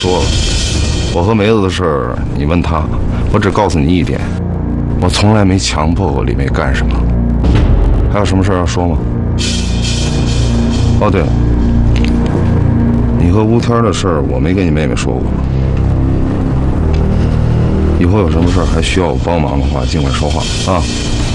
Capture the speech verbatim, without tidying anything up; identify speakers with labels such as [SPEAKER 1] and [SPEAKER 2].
[SPEAKER 1] 说了，我和梅子的事儿，你问他。我只告诉你一点，我从来没强迫过李梅干什么。还有什么事儿要说吗？哦，对了，你和吴天的事儿，我没跟你妹妹说过。以后有什么事儿还需要我帮忙的话，尽管说话啊。